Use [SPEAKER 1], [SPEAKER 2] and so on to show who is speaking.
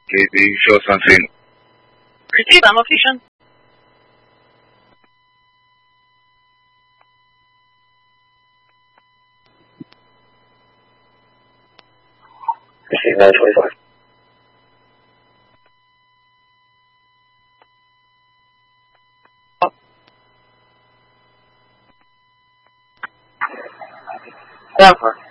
[SPEAKER 1] Please show something.
[SPEAKER 2] Receive on location.
[SPEAKER 3] Receive 925.
[SPEAKER 2] Denver.